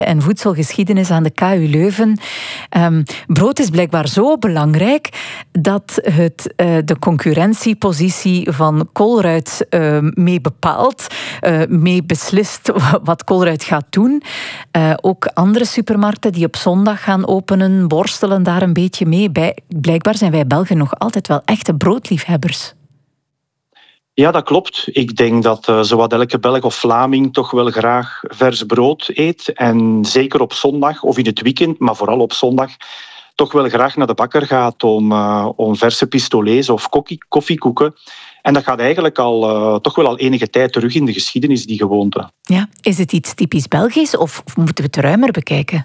en voedselgeschiedenis aan de KU Leuven. Brood is blijkbaar zo belangrijk dat het de concurrentiepositie van Colruyt mee bepaalt, mee beslist wat Colruyt gaat doen. Ook andere supermarkten die op zondag gaan openen, worstelen daar een beetje mee. Blijkbaar zijn wij Belgen nog altijd wel echte broodliefhebbers. Ja, dat klopt. Ik denk dat zowat elke Belg of Vlaming toch wel graag vers brood eet. En zeker op zondag of in het weekend, maar vooral op zondag, toch wel graag naar de bakker gaat om verse pistolets of koffiekoeken. En dat gaat eigenlijk toch wel al enige tijd terug in de geschiedenis, die gewoonte. Ja, is het iets typisch Belgisch of moeten we het ruimer bekijken?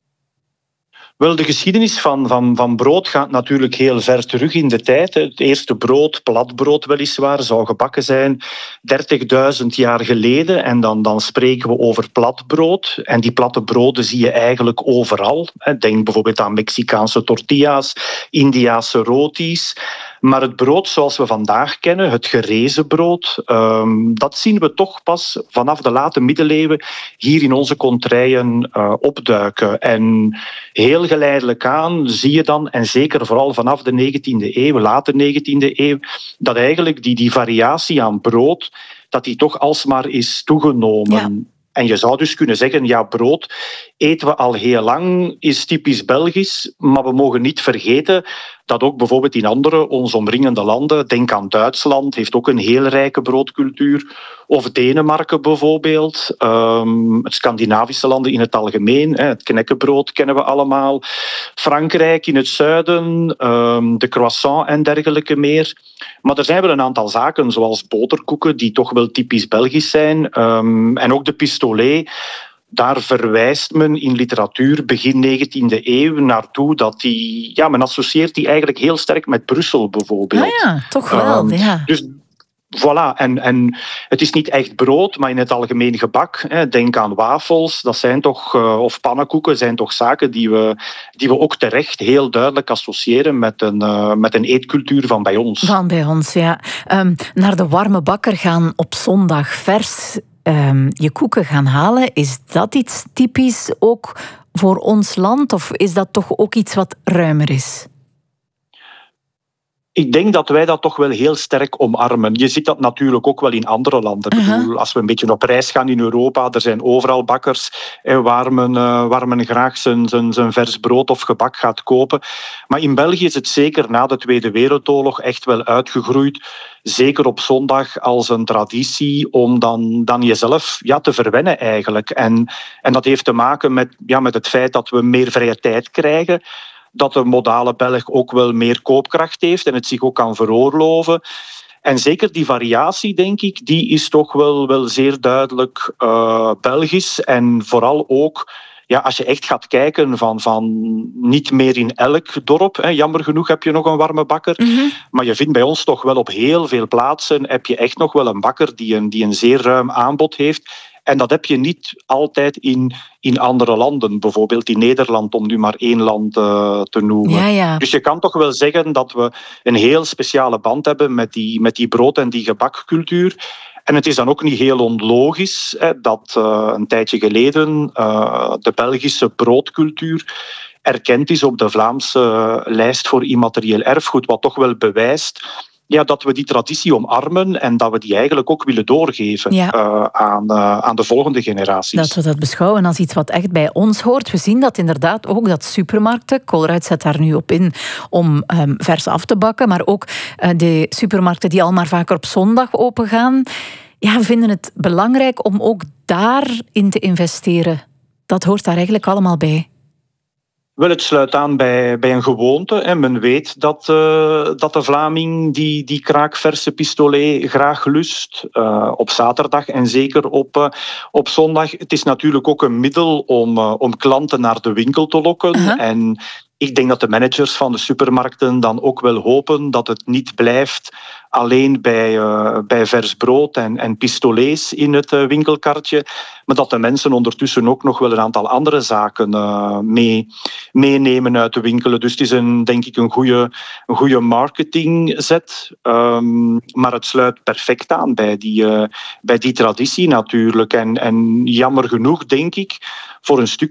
Wel, de geschiedenis van brood gaat natuurlijk heel ver terug in de tijd. Het eerste brood, platbrood weliswaar, zou gebakken zijn 30.000 jaar geleden. En dan spreken we over platbrood. En die platte broden zie je eigenlijk overal. Denk bijvoorbeeld aan Mexicaanse tortillas, Indiase roti's. Maar het brood zoals we vandaag kennen, het gerezen brood, dat zien we toch pas vanaf de late middeleeuwen hier in onze kontrijen opduiken. En heel geleidelijk aan zie je dan, en zeker vooral vanaf de 19e eeuw, late 19e eeuw, dat eigenlijk die variatie aan brood, dat die toch alsmaar is toegenomen. Ja. En je zou dus kunnen zeggen, ja, brood eten we al heel lang, is typisch Belgisch, maar we mogen niet vergeten dat ook bijvoorbeeld in andere ons omringende landen, denk aan Duitsland, heeft ook een heel rijke broodcultuur, of Denemarken bijvoorbeeld, het Scandinavische landen in het algemeen, het knekkenbrood kennen we allemaal, Frankrijk in het zuiden, de croissant en dergelijke meer. Maar er zijn wel een aantal zaken, zoals boterkoeken, die toch wel typisch Belgisch zijn, en ook de pistolet. Daar verwijst men in literatuur begin 19e eeuw naartoe dat men associeert die eigenlijk heel sterk met Brussel bijvoorbeeld. Ah ja, toch wel. Ja. Dus voilà, en het is niet echt brood, maar in het algemeen gebak. Denk aan wafels, dat zijn toch, of pannenkoeken, zijn toch zaken die we ook terecht heel duidelijk associëren met een eetcultuur van bij ons. Van bij ons, ja. Naar de warme bakker gaan op zondag vers je koeken gaan halen, is dat iets typisch ook voor ons land? Of is dat toch ook iets wat ruimer is? Ik denk dat wij dat toch wel heel sterk omarmen. Je ziet dat natuurlijk ook wel in andere landen. Ik bedoel, als we een beetje op reis gaan in Europa, er zijn overal bakkers waar men graag zijn vers brood of gebak gaat kopen. Maar in België is het zeker na de Tweede Wereldoorlog echt wel uitgegroeid. Zeker op zondag als een traditie om dan jezelf te verwennen eigenlijk. En dat heeft te maken met het feit dat we meer vrije tijd krijgen. Dat de modale Belg ook wel meer koopkracht heeft en het zich ook kan veroorloven. En zeker die variatie, denk ik, die is toch wel zeer duidelijk Belgisch. En vooral ook, als je echt gaat kijken van niet meer in elk dorp. Jammer genoeg heb je nog een warme bakker. Mm-hmm. Maar je vindt bij ons toch wel op heel veel plaatsen heb je echt nog wel een bakker die een zeer ruim aanbod heeft. En dat heb je niet altijd in andere landen, bijvoorbeeld in Nederland, om nu maar één land te noemen. Ja. Dus je kan toch wel zeggen dat we een heel speciale band hebben met die brood- en die gebakcultuur. En het is dan ook niet heel onlogisch dat een tijdje geleden de Belgische broodcultuur erkend is op de Vlaamse lijst voor immaterieel erfgoed, wat toch wel bewijst dat we die traditie omarmen en dat we die eigenlijk ook willen doorgeven aan de volgende generaties. Dat we dat beschouwen als iets wat echt bij ons hoort. We zien dat inderdaad ook dat supermarkten, Colruyt zet daar nu op in om vers af te bakken, maar ook de supermarkten die al maar vaker op zondag opengaan, vinden het belangrijk om ook daarin te investeren. Dat hoort daar eigenlijk allemaal bij. Wel, het sluit aan bij een gewoonte. Men weet dat de Vlaming die kraakverse pistolet graag lust. Op zaterdag en zeker op zondag. Het is natuurlijk ook een middel om klanten naar de winkel te lokken. Uh-huh. En ik denk dat de managers van de supermarkten dan ook wel hopen dat het niet blijft alleen bij vers brood en pistolets in het winkelkartje, maar dat de mensen ondertussen ook nog wel een aantal andere zaken meenemen uit de winkelen. Dus het is denk ik een goede marketingzet, maar het sluit perfect aan bij die traditie natuurlijk. En jammer genoeg, denk ik, voor een stuk